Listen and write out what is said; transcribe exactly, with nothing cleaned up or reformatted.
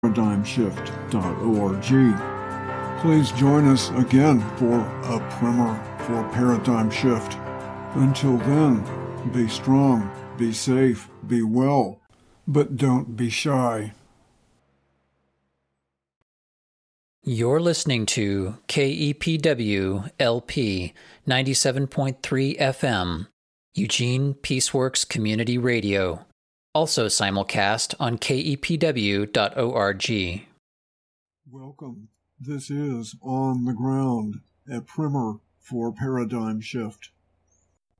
paradigm shift dot org. Please join us again for a primer for Paradigm Shift. Until then, be strong, be safe, be well, but don't be shy. You're listening to K E P W L P ninety-seven point three F M, Eugene Peaceworks Community Radio, also simulcast on K E P W dot org. Welcome. This is On the Ground, a primer for Paradigm Shift.